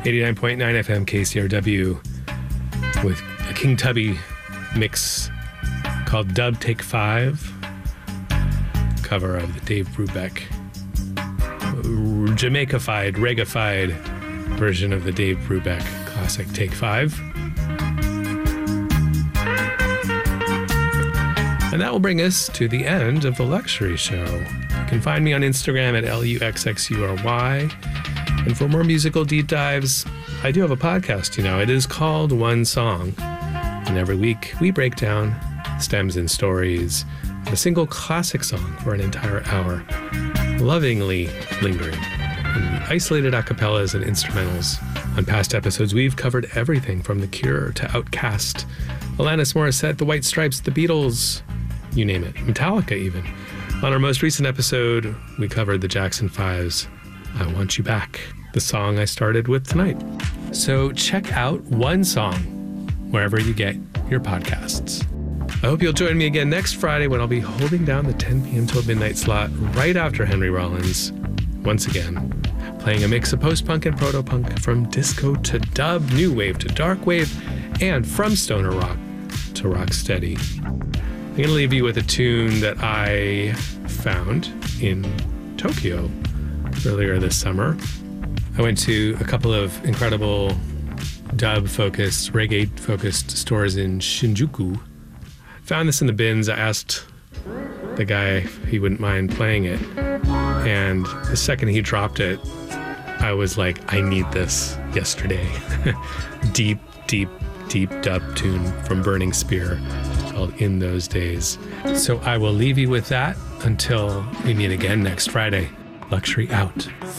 89.9 FM KCRW with a King Tubby mix called Dub Take 5, cover of the Dave Brubeck Jamaica-fied, reggae-fied version of the Dave Brubeck classic Take 5. And that will bring us to the end of the Luxury Show. You can find me on Instagram at LUXXURY. And for more musical deep dives, I do have a podcast, It is called One Song. And every week we break down stems and stories of a single classic song for an entire hour, lovingly lingering in isolated acapellas and instrumentals. On past episodes, we've covered everything from The Cure to Outkast, Alanis Morissette, The White Stripes, The Beatles, you name it, Metallica even. On our most recent episode, we covered the Jackson 5's I Want You Back, the song I started with tonight. So check out One Song wherever you get your podcasts. I hope you'll join me again next Friday when I'll be holding down the 10 p.m. till midnight slot right after Henry Rollins, once again, playing a mix of post-punk and proto-punk from disco to dub, new wave to dark wave, and from stoner rock to rocksteady. I'm going to leave you with a tune that I found in Tokyo earlier this summer. I went to a couple of incredible dub-focused, reggae-focused stores in Shinjuku. Found this in the bins. I asked the guy if he wouldn't mind playing it. And the second he dropped it, I was like, I need this yesterday. Deep, deep, deep dub tune from Burning Spear called In Those Days. So I will leave you with that until we meet again next Friday. Luxury out.